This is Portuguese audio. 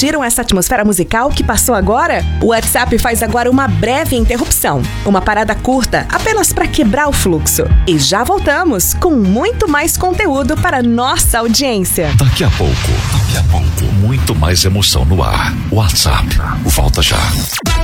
Curtiram essa atmosfera musical que passou agora? O WhatsApp faz agora uma breve interrupção. Uma parada curta, apenas para quebrar o fluxo. E já voltamos com muito mais conteúdo para nossa audiência. Daqui a pouco, muito mais emoção no ar. WhatsApp, volta já.